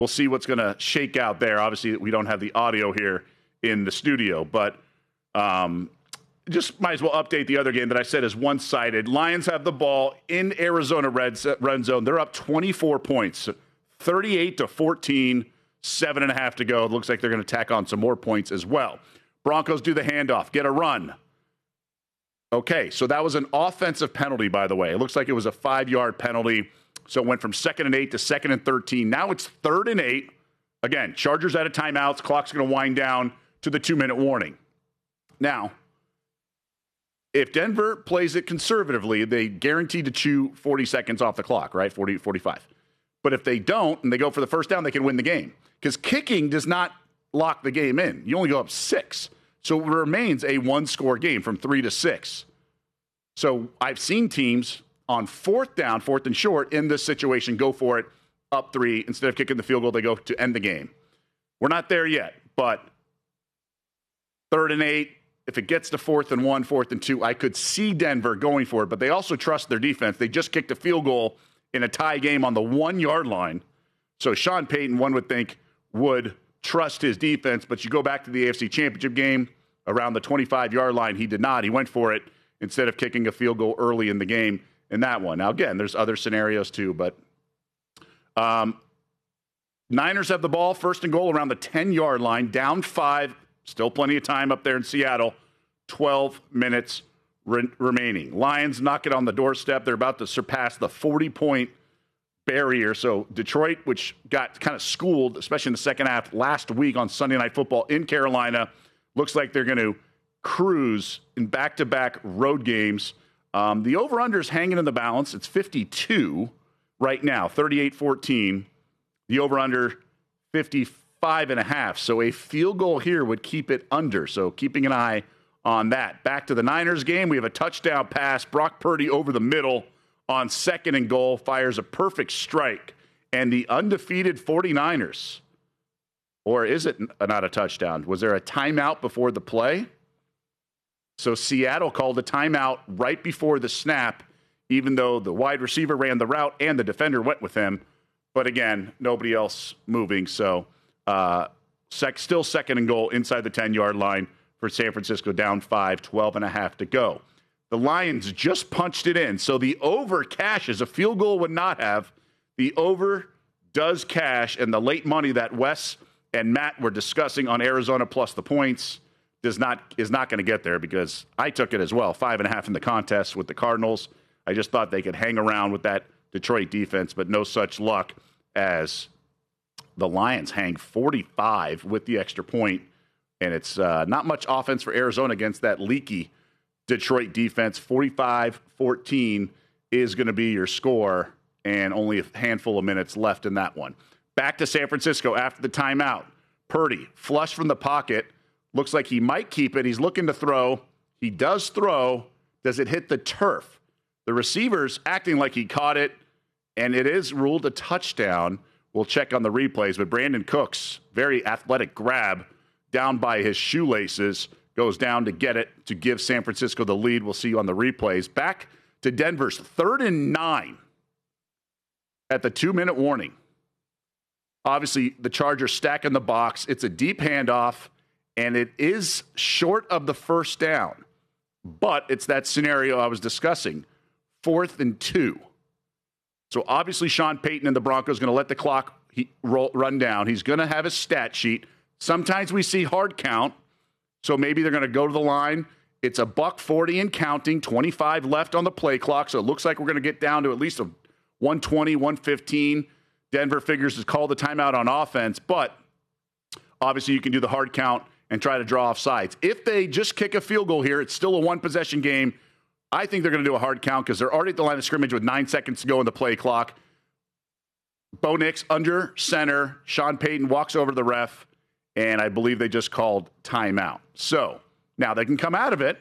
we'll see what's going to shake out there. Obviously, we don't have the audio here in the studio, but just might as well update the other game that I said is one-sided. Lions have the ball in Arizona red zone. They're up 24 points, 38-14, 7.5 to go. It looks like they're going to tack on some more points as well. Broncos do the handoff, get a run. Okay, so that was an offensive penalty, by the way. It looks like it was a 5-yard penalty. So it went from 2nd and 8 to 2nd and 13. Now it's 3rd and 8. Again, Chargers out of timeouts. Clock's going to wind down to the 2-minute warning. Now, if Denver plays it conservatively, they guaranteed to chew 40 seconds off the clock, right? 40, 45. But if they don't and they go for the first down, they can win the game. Because kicking does not lock the game in. You only go up 6. So it remains a one-score game from 3 to 6. So I've seen teams on 4th down, 4th and short, in this situation, go for it, up 3. Instead of kicking the field goal, they go to end the game. We're not there yet, but 3rd and 8, if it gets to 4th and 1, 4th and 2, I could see Denver going for it, but they also trust their defense. They just kicked a field goal in a tie game on the 1-yard line. So Sean Payton, one would think, would trust his defense, but you go back to the AFC Championship game around the 25-yard line. He did not. He went for it instead of kicking a field goal early in the game in that one. Now, again, there's other scenarios too, but Niners have the ball, 1st and goal around the 10-yard line, down 5, still plenty of time up there in Seattle, 12 minutes remaining. Lions knock it on the doorstep. They're about to surpass the 40-point barrier. So Detroit, which got kind of schooled, especially in the second half last week on Sunday Night Football in Carolina, looks like they're going to cruise in back-to-back road games. The over-under is hanging in the balance. It's 52 right now, 38-14. The over-under, 55.5. So a field goal here would keep it under. So keeping an eye on that. Back to the Niners game. We have a touchdown pass. Brock Purdy over the middle on 2nd and goal, fires a perfect strike. And the undefeated 49ers, or is it not a touchdown? Was there a timeout before the play? So Seattle called a timeout right before the snap, even though the wide receiver ran the route and the defender went with him. But again, nobody else moving. So still 2nd and goal inside the 10-yard line for San Francisco, down 5, 12.5 to go. The Lions just punched it in. So the over cashes. A field goal would not have. The over does cash, and the late money that Wes and Matt were discussing on Arizona plus the points is not going to get there, because I took it as well, 5.5 in the contest with the Cardinals. I just thought they could hang around with that Detroit defense, but no such luck as the Lions hang 45 with the extra point, and it's not much offense for Arizona against that leaky Detroit defense. 45-14 is going to be your score, and only a handful of minutes left in that one. Back to San Francisco after the timeout. Purdy, flush from the pocket. Looks like he might keep it. He's looking to throw. He does throw. Does it hit the turf? The receiver's acting like he caught it, and it is ruled a touchdown. We'll check on the replays, but Brandon Cooks, very athletic grab down by his shoelaces, goes down to get it to give San Francisco the lead. We'll see you on the replays. Back to Denver's 3rd and 9 at the 2-minute warning. Obviously, the Chargers stack in the box. It's a deep handoff, and it is short of the first down. But it's that scenario I was discussing, 4th and 2. So obviously Sean Payton and the Broncos going to let the clock run down. He's going to have a stat sheet. Sometimes we see hard count, so maybe they're going to go to the line. It's a $140 and counting, 25 left on the play clock, so it looks like we're going to get down to at least a 120, 115. Denver figures to call the timeout on offense, but obviously you can do the hard count and try to draw off sides. If they just kick a field goal here, it's still a one-possession game. I think they're going to do a hard count because they're already at the line of scrimmage with 9 seconds to go in the play clock. Bo Nix under center. Sean Payton walks over to the ref, and I believe they just called timeout. So now they can come out of it,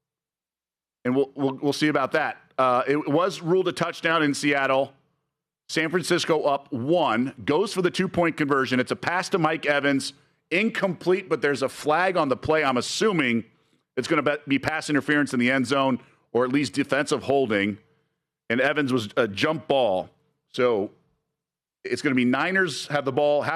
and we'll see about that. It was ruled a touchdown in Seattle. San Francisco up 1, goes for the 2-point conversion. It's a pass to Mike Evans, incomplete, but there's a flag on the play. I'm assuming it's going to be pass interference in the end zone, or at least defensive holding. And Evans was a jump ball. So it's going to be Niners have the ball.